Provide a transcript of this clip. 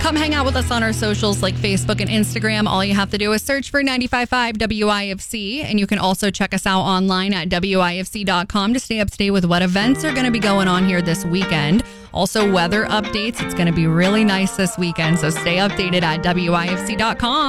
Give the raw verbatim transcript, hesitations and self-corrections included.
Come hang out with us on our socials like Facebook and Instagram. All you have to do is search for ninety-five point five W I F C. And you can also check us out online at W I F C dot com to stay up to date with what events are going to be going on here this weekend. Also, weather updates. It's going to be really nice this weekend, so stay updated at W I F C dot com.